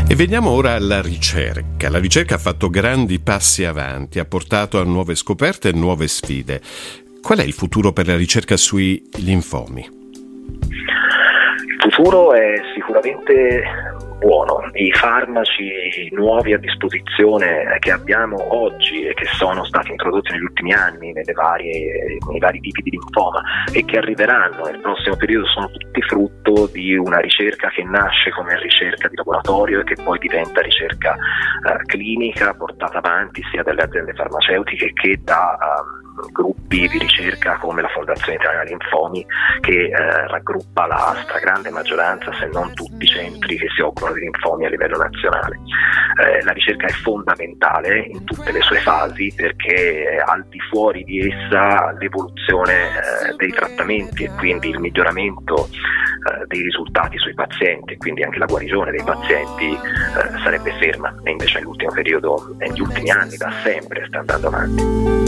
E veniamo ora alla ricerca. La ricerca ha fatto grandi passi avanti, ha portato a nuove scoperte e nuove sfide. Qual è il futuro per la ricerca sui linfomi? Il futuro è sicuramente buono. I farmaci nuovi a disposizione che abbiamo oggi e che sono stati introdotti negli ultimi anni nei vari tipi di linfoma e che arriveranno nel prossimo periodo sono tutti frutto di una ricerca che nasce come ricerca di laboratorio e che poi diventa ricerca clinica portata avanti sia dalle aziende farmaceutiche che da gruppi di ricerca come la Fondazione Italiana Linfomi, che raggruppa la stragrande maggioranza, se non tutti i centri che si occupano di linfomi a livello nazionale. La ricerca è fondamentale in tutte le sue fasi perché al di fuori di essa l'evoluzione dei trattamenti e quindi il miglioramento dei risultati sui pazienti e quindi anche la guarigione dei pazienti sarebbe ferma, e invece negli ultimi anni da sempre sta andando avanti.